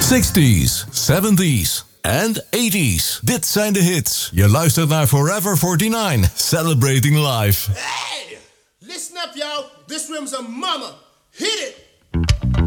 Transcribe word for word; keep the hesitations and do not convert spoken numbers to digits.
zestig's, zeventig's en tachtig's. Dit zijn de hits. Je luistert naar Forever forty-nine, Celebrating Life. Hey! Listen up, y'all. This room's a mama. Hit it!